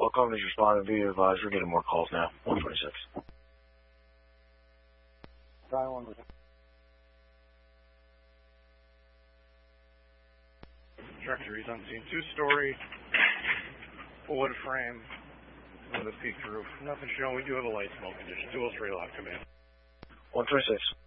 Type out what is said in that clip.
All companies responding via advised. We're getting more calls now. 126. Structure is unseen. Two-story, wood frame with a peaked roof. Nothing showing. We do have a light smoke condition. 203 lock, command. 126.